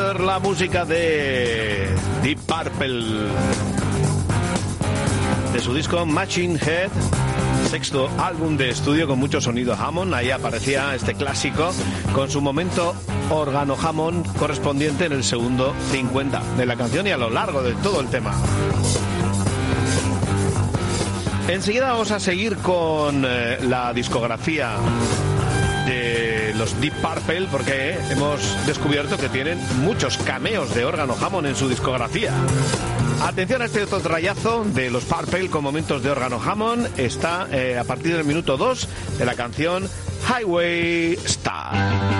Together, la música de Deep Purple, de su disco Machine Head, sexto álbum de estudio con mucho sonido Hammond. Ahí aparecía este clásico con su momento órgano Hammond correspondiente en el segundo 50 de la canción y a lo largo de todo el tema. Enseguida vamos a seguir con la discografía de los Deep Purple, porque hemos descubierto que tienen muchos cameos de órgano Hammond en su discografía. Atención a este otro trayazo de los Purple con momentos de órgano Hammond. Está a partir del minuto 2 de la canción Highway Star.